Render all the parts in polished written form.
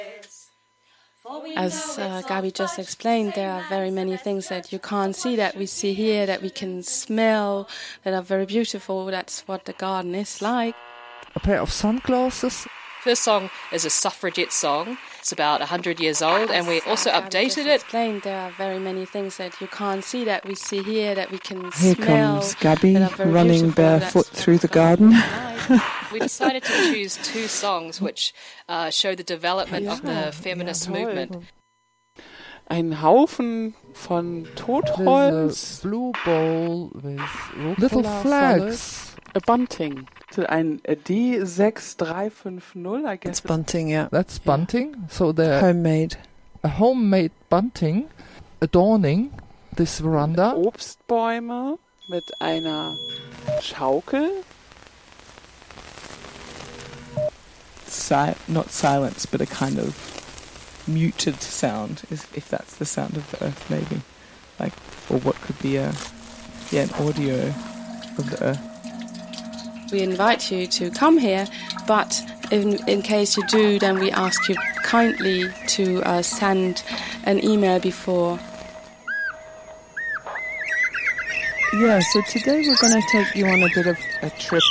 As Gabi just explained, there are very many things that you can't see that we see here, that we can smell, that are very beautiful. That's what the garden is like. A pair of sunglasses. First song is a suffragette song. It's about 100 years old, and we also updated it. Explained, there are very many things that you can't see that we see here, that we can here smell. Here comes Gabi running barefoot through the garden. We decided to choose two songs which show the development of the feminist movement. Ein Haufen von Totholz. Blue bowl with little flags. A bunting. Ein D6350, I guess. It's bunting, yeah. That's bunting. So they're homemade. A homemade bunting adorning this veranda. Obstbäume mit einer Schaukel. Not silence, but a kind of muted sound, if that's the sound of the earth, maybe. Like, or what could be an audio of the earth. We invite you to come here, but in case you do, then we ask you kindly to send an email before. Yeah, so today we're going to take you on a bit of a trip.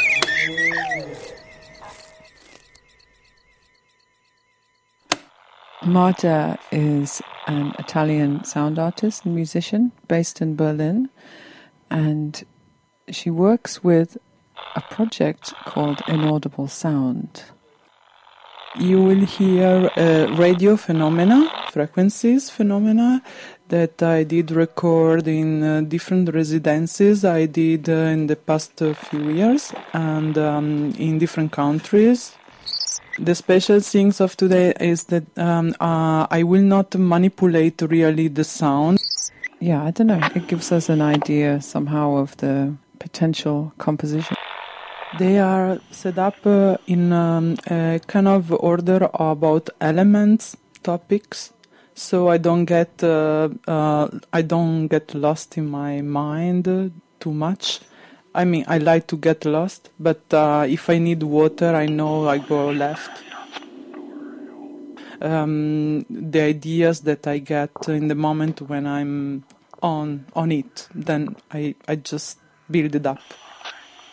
Marta is an Italian sound artist and musician based in Berlin, and she works with a project called Inaudible Sound. You will hear radio phenomena, frequencies phenomena, that I did record in different residencies I did in the past few years and in different countries. The special things of today is that I will not manipulate really the sound. Yeah, I don't know. It gives us an idea somehow of the potential composition. They are set up in a kind of order about elements, topics, so I don't get lost in my mind too much. I mean, I like to get lost, but if I need water, I know I go left. The ideas that I get in the moment when I'm on it, then I just build it up.